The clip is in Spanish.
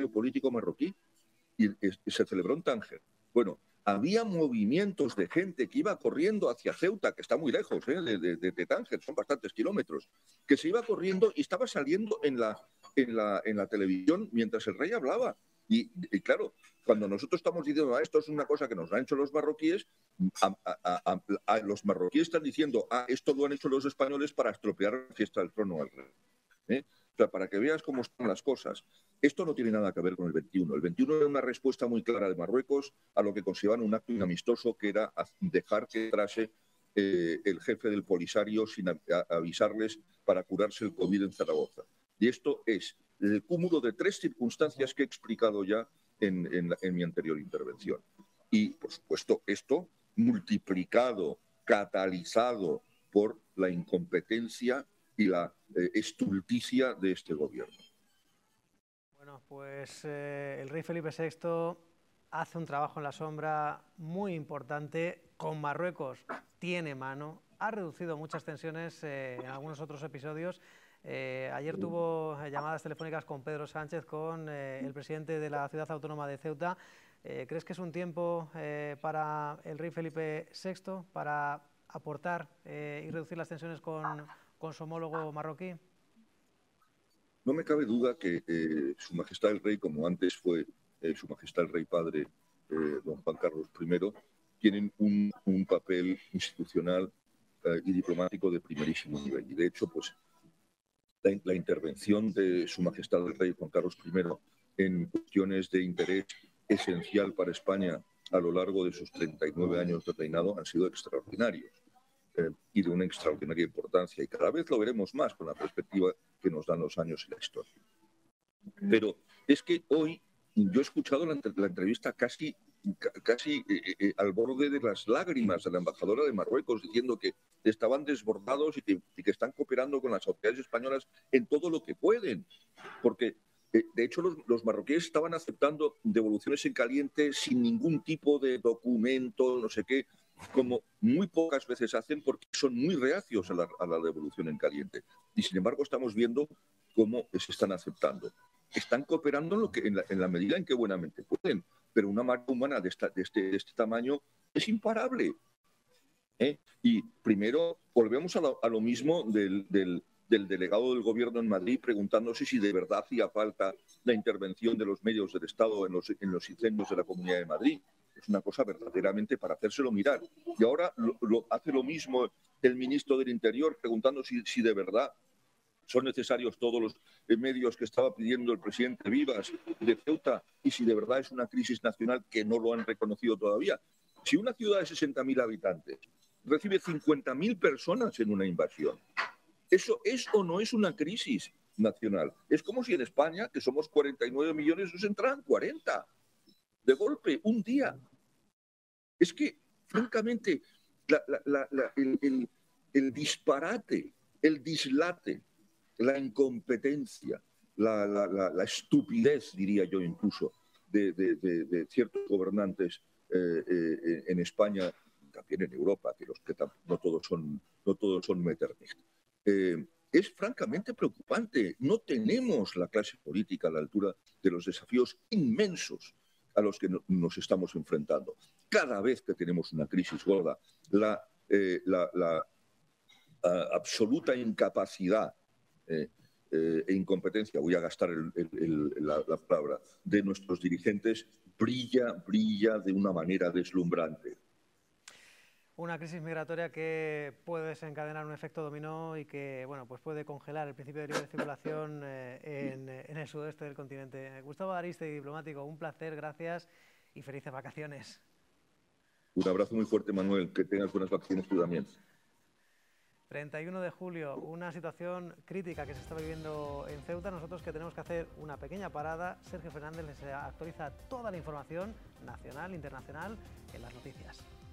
adversario político marroquí y se celebró en Tánger. Bueno, había movimientos de gente que iba corriendo hacia Ceuta, que está muy lejos de Tánger, son bastantes kilómetros, que se iba corriendo y estaba saliendo en la televisión mientras el rey hablaba. Y claro, cuando nosotros estamos diciendo, esto es una cosa que nos han hecho los marroquíes, los marroquíes están diciendo, esto lo han hecho los españoles para estropear la fiesta del trono al rey. O sea, para que veas cómo están las cosas. Esto no tiene nada que ver con el 21. El 21 era una respuesta muy clara de Marruecos a lo que consideraban un acto inamistoso, que era dejar que entrase el jefe del Polisario sin avisarles para curarse el COVID en Zaragoza. Y esto es el cúmulo de 3 circunstancias que he explicado ya en mi anterior intervención. Y, por supuesto, esto multiplicado, catalizado por la incompetencia y la estulticia de este gobierno. Bueno, pues el rey Felipe VI hace un trabajo en la sombra muy importante. Con Marruecos tiene mano, ha reducido muchas tensiones en algunos otros episodios. Ayer tuvo llamadas telefónicas con Pedro Sánchez, con el presidente de la ciudad autónoma de Ceuta. ¿Crees que es un tiempo para el rey Felipe VI para aportar y reducir las tensiones con su homólogo marroquí? No me cabe duda que Su Majestad el Rey, como antes fue Su Majestad el Rey Padre, don Juan Carlos I, tienen un papel institucional y diplomático de primerísimo nivel. Y de hecho, pues la intervención de Su Majestad el Rey Juan Carlos I en cuestiones de interés esencial para España a lo largo de sus 39 años de reinado han sido extraordinarios. Y de una extraordinaria importancia, y cada vez lo veremos más con la perspectiva que nos dan los años y la historia. Pero es que hoy yo he escuchado la entrevista casi al borde de las lágrimas de la embajadora de Marruecos, diciendo que estaban desbordados y que están cooperando con las autoridades españolas en todo lo que pueden, porque de hecho los marroquíes estaban aceptando devoluciones en caliente sin ningún tipo de documento, no sé qué, como muy pocas veces hacen, porque son muy reacios a la devolución en caliente. Y sin embargo estamos viendo cómo se están aceptando. Están cooperando en la medida en que buenamente pueden, pero una marca humana de este tamaño es imparable. Y primero volvemos a lo mismo del delegado del gobierno en Madrid, preguntándose si de verdad hacía falta la intervención de los medios del Estado en los incendios de la Comunidad de Madrid. Es una cosa verdaderamente para hacérselo mirar. Y ahora hace lo mismo el ministro del Interior, preguntando si de verdad son necesarios todos los medios que estaba pidiendo el presidente Vivas de Ceuta, y si de verdad es una crisis nacional que no lo han reconocido todavía. Si una ciudad de 60.000 habitantes recibe 50.000 personas en una invasión, ¿eso es o no es una crisis nacional? Es como si en España, que somos 49 millones, nos entraran 40 de golpe, un día. Es que, francamente, el disparate, el dislate, la incompetencia, la estupidez, diría yo incluso, de ciertos gobernantes en España, también en Europa, que no todos son Metternich. Es francamente preocupante. No tenemos la clase política a la altura de los desafíos inmensos a los que nos estamos enfrentando. Cada vez que tenemos una crisis gorda, la absoluta incapacidad e incompetencia, voy a gastar la palabra, de nuestros dirigentes brilla de una manera deslumbrante. Una crisis migratoria que puede desencadenar un efecto dominó y que, bueno, pues puede congelar el principio de libre circulación en el sudoeste del continente. Gustavo Ariztegui, diplomático, un placer, gracias y felices vacaciones. Un abrazo muy fuerte, Manuel, que tengas buenas vacaciones tú también. 31 de julio, una situación crítica que se está viviendo en Ceuta. Nosotros que tenemos que hacer una pequeña parada. Sergio Fernández les actualiza toda la información nacional, internacional, en las noticias.